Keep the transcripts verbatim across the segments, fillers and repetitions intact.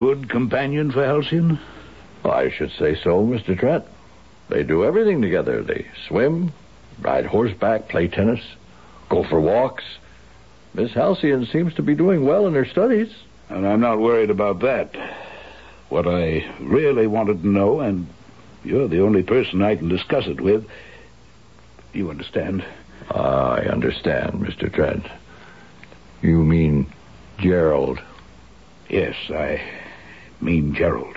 Good companion for Halcyon? I should say so, Mister Trent. They do everything together. They swim, ride horseback, play tennis, go for walks. Miss Halcyon seems to be doing well in her studies. And I'm not worried about that. What I really wanted to know, and you're the only person I can discuss it with, you understand? I understand, Mister Trent. You mean Gerald? Yes, I mean Gerald.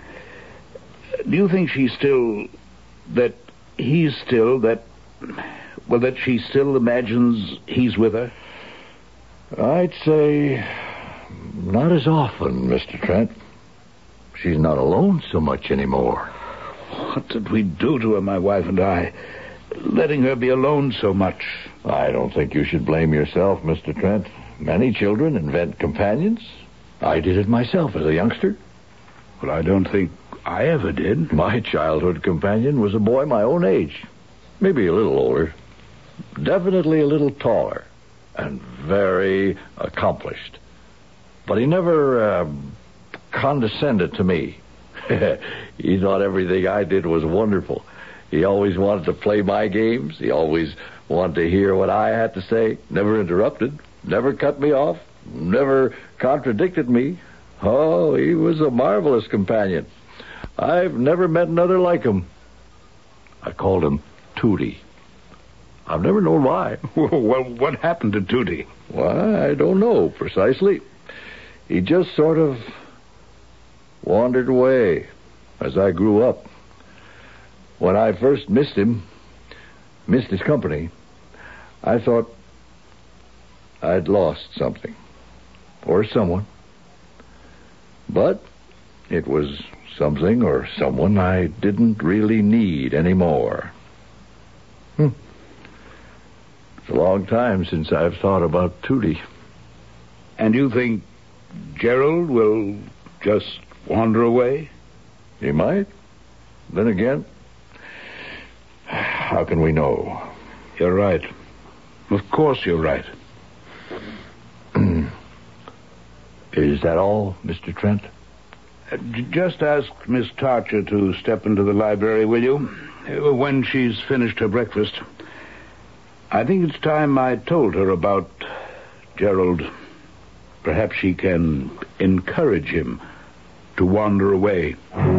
Do you think she's still... that he's still... that... well, that she still imagines he's with her? I'd say not as often, Mister Trent. She's not alone so much anymore. What did we do to her, my wife and I? Letting her be alone so much. I don't think you should blame yourself, Mister Trent. Many children invent companions. I did it myself as a youngster. Well, I don't think I ever did. My childhood companion was a boy my own age. Maybe a little older. Definitely a little taller. And very accomplished. But he never uh, condescended to me. He thought everything I did was wonderful. He always wanted to play my games. He always wanted to hear what I had to say. Never interrupted. Never cut me off. Never contradicted me. Oh, he was a marvelous companion. I've never met another like him. I called him Tootie. I've never known why. Well, what happened to Tootie? Why, I don't know precisely. He just sort of wandered away as I grew up. When I first missed him, missed his company, I thought I'd lost something. Or someone. But it was something or someone I didn't really need anymore. Hmm. It's a long time since I've thought about Tootie. And you think Gerald will just wander away? He might. Then again, how can we know? You're right. Of course you're right. Is that all, Mister Trent? Uh, j- just ask Miss Tarcher to step into the library, will you? Uh, when she's finished her breakfast. I think it's time I told her about Gerald. Perhaps she can encourage him to wander away.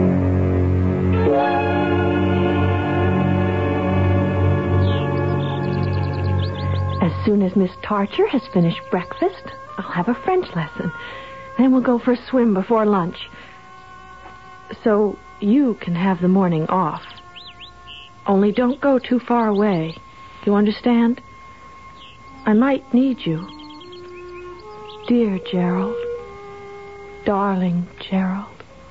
As soon as Miss Tarcher has finished breakfast, I'll have a French lesson. Then we'll go for a swim before lunch. So you can have the morning off. Only don't go too far away. You understand? I might need you. Dear Gerald. Darling Gerald.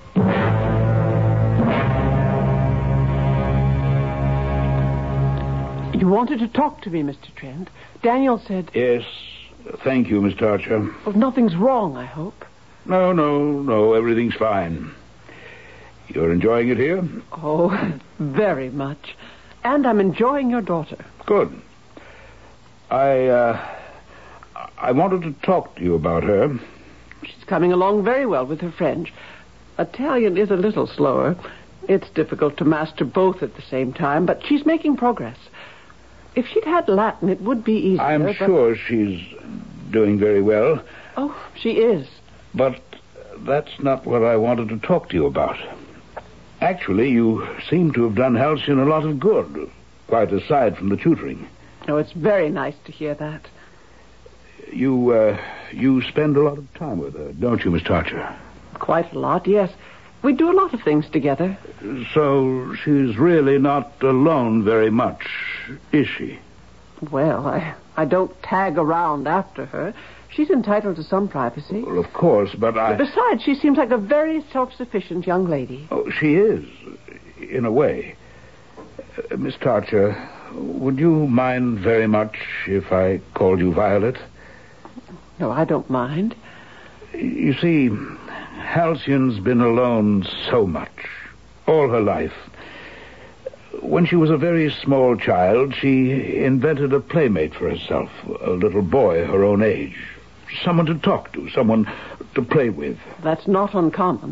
You wanted to talk to me, Mister Trent. Daniel said... Yes, thank you, Miss Tarcher. Well, nothing's wrong, I hope. No, no, no, everything's fine. You're enjoying it here? Oh, very much. And I'm enjoying your daughter. Good. I, uh... I wanted to talk to you about her. She's coming along very well with her French. Italian is a little slower. It's difficult to master both at the same time, but she's making progress. If she'd had Latin, it would be easier. I'm but... sure she's doing very well. Oh, she is. But that's not what I wanted to talk to you about. Actually, you seem to have done Halcyon a lot of good, quite aside from the tutoring. Oh, it's very nice to hear that. You, uh, you spend a lot of time with her, don't you, Miss Tarcher? Quite a lot, yes. We do a lot of things together. So she's really not alone very much, is she? Well, I, I don't tag around after her. She's entitled to some privacy. Well, of course, but I... But besides, she seems like a very self-sufficient young lady. Oh, she is, in a way. Uh, Miss Tarcher, would you mind very much if I called you Violet? No, I don't mind. You see, Halcyon's been alone so much, all her life. When she was a very small child, she invented a playmate for herself, a little boy her own age. Someone to talk to, someone to play with. That's not uncommon.